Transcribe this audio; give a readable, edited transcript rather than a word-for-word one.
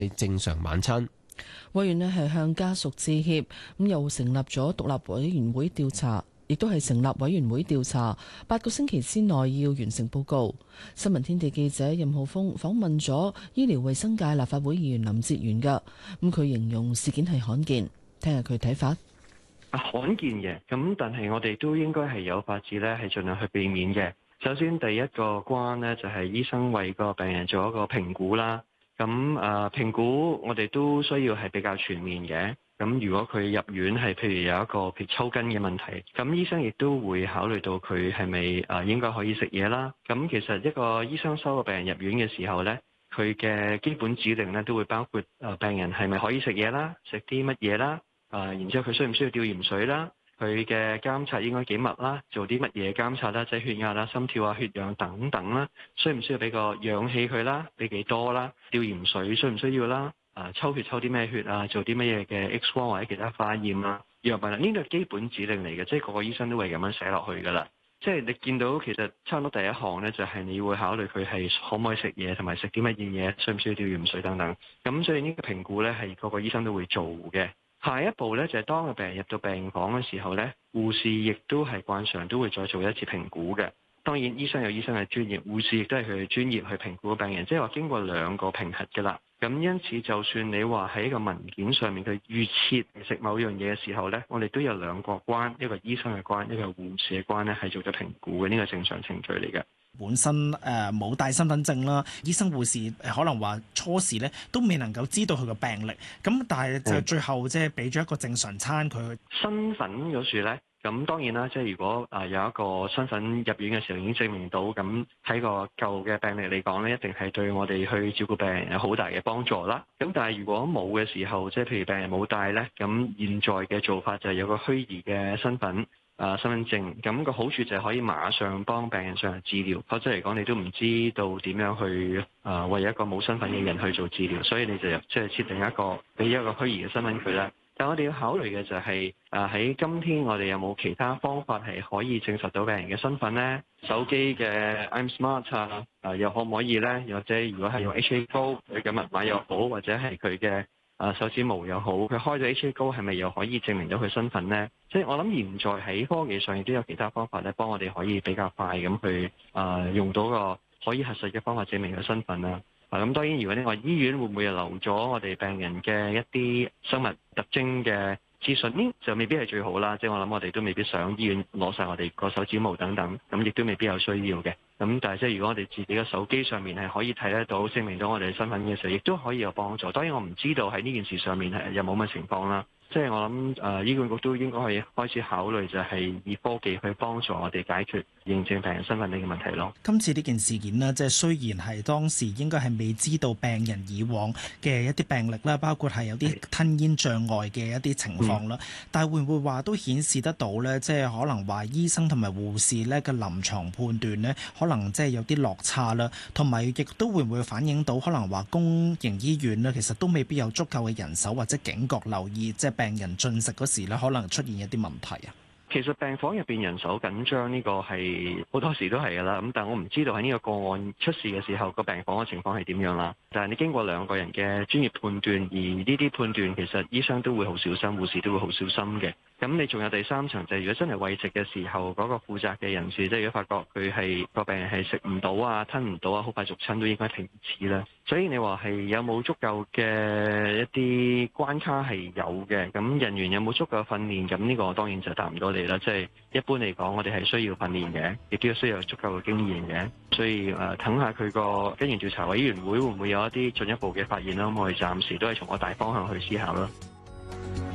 正常晚餐。 委員呢係向家屬致歉，咁又成立咗獨立委員會調查，亦都係成立委員會調查，8個星期之內要完成報告。新聞天地記者任浩峰訪問咗醫療衛生界立法會議員林哲玄㗎，咁佢形容事件係罕見，聽下佢睇法。 罕見嘅，咁但係我哋都應該係有法子咧，係盡量去避免嘅。首先第一個關呢，就係醫生為個病人做一個評估啦。咁評估我哋都需要係比較全面嘅。咁如果佢入院係譬如有一個譬如抽筋嘅問題，咁醫生亦都會考慮到佢係咪應該可以食嘢啦。咁其實一個醫生收個病人入院嘅時候呢，佢嘅基本指令呢都會包括病人係咪可以食嘢啦，食啲乜嘢啦，然之後佢需唔需要吊鹽水啦，佢嘅監察應該幾密啦，做啲乜嘢監察啦，即係血壓啦、心跳啊、血氧等等啦，需唔需要俾個氧氣佢啦，俾幾多啦，吊鹽水需唔需要啦，抽血抽啲咩血啊，做啲乜嘢嘅 X 光或者其他化驗啊，藥物啦，呢個係基本指令嚟嘅，即係個個醫生都會咁樣寫落去噶啦。即係你見到其實差唔多第一項呢，就係你會考慮佢係可唔可以食嘢，同埋食啲乜嘢嘢，需唔需要吊鹽水等等。咁所以呢個評估呢，係個個醫生都會做嘅。下一步咧就係當個病人入到病房嘅時候咧，護士亦都係慣常都會再做一次評估嘅。當然醫生有醫生嘅專業，護士亦都係佢嘅專業去評估病人，即係話經過兩個評核㗎啦。咁因此就算你話喺一個文件上面佢預設食某樣嘢嘅時候咧，我哋都有兩個關，一個醫生嘅關，一個護士嘅關咧係做咗評估嘅，呢個正常程序嚟嘅。 本身冇帶身份證啦，醫生護士可能話初時咧都未能夠知道佢個病歷，咁但係就最後即係俾咗一個正常餐佢。 身份嗰處咧，咁當然啦，即係如果有一個身份入院嘅時候已經證明到，咁喺個舊嘅病歷嚟講咧，一定係對我哋去照顧病人有好大嘅幫助啦。咁但係如果冇嘅時候，即係譬如病人冇帶咧，咁現在嘅做法就係有個虛擬嘅身份。身份證，咁個好處就係可以馬上幫病人進行治療，否則嚟講你都唔知道點樣去為一個冇身份嘅人去做治療，所以你就即係設定一個俾一個虛擬嘅身份佢啦。但我哋要考慮嘅就係喺今天我哋有冇其他方法係可以證實到病人嘅身份呢？手機嘅 I'm Smart 又可唔可以呢？又或者如果係用 HA Go 佢嘅密碼又好，或者係佢嘅手指模又好，佢開咗 HA Go 係咪又可以證明到佢身份呢？即係我諗現在喺科技上亦都有其他方法咧，幫我哋可以比較快咁去用到個可以核實嘅方法證明佢身份啦。咁當然如果你話醫院會唔會又留咗我哋病人嘅一啲生物特徵嘅資訊，呢就未必係最好啦。即係我諗我哋都未必想醫院攞晒我哋個手指模等等，咁亦都未必有需要嘅。咁但係即係如果我哋自己嘅手機上面係可以睇得到證明到我哋身份嘅時候，亦都可以有幫助。當然我唔知道喺呢件事上面係有冇乜情況啦。即係我諗醫管局都應該可以開始考慮，就係以科技去幫助我哋解決認證病人身份呢個問題咯。 今次呢件事件呢，即係雖然係當時應該係未知道病人以往嘅一啲病歷啦，包括係有啲吞咽障礙嘅一啲情況啦，但係會唔會話都顯示得到呢？即係可能話醫生同埋護士呢嘅臨床判斷呢，可能即係有啲落差啦，同埋亦都會唔會反映到可能話公營醫院呢，其實都未必有足夠嘅人手或者警覺留意，即係病人進食嗰時咧，可能出現一啲問題啊。 其實病房入邊人手緊張呢個係好多時都係㗎啦，咁但係我唔知道喺呢個個案出事嘅時候個病房嘅情況係點樣啦。但係你經過兩個人嘅專業判斷，而呢啲判斷其實醫生都會好小心，護士都會好小心嘅。咁你仲有第三層就係如果真係餵食嘅時候，嗰個負責嘅人士，即係如果發覺佢係個病人係食唔到啊、吞唔到啊，好快俗親都應該停止啦。所以你話係有冇足夠嘅一啲關卡係有嘅，咁人員有冇足夠訓練？咁呢個當然就答唔到你啦。即係一般嚟講，我哋係需要訓練嘅，亦都需要有足夠嘅經驗嘅。所以等下佢個根源調查委員會會唔會有一啲進一步嘅發現啦？咁我哋暫時都係從個大方向去思考啦。